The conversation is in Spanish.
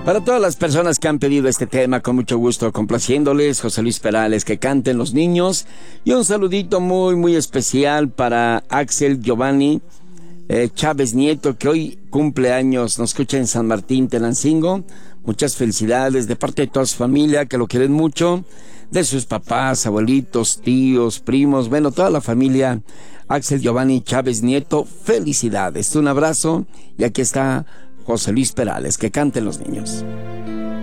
Para todas las personas que han pedido este tema, con mucho gusto complaciéndoles, José Luis Perales, que canten los niños. Y un saludito muy, muy especial para Axel Giovanni Chávez Nieto, que hoy cumple años, nos escucha en San Martín, Tenancingo. Muchas felicidades de parte de toda su familia, que lo quieren mucho, de sus papás, abuelitos, tíos, primos, bueno, toda la familia. Axel Giovanni Chávez Nieto, felicidades, un abrazo, y aquí está José Luis Perales, que canten los niños.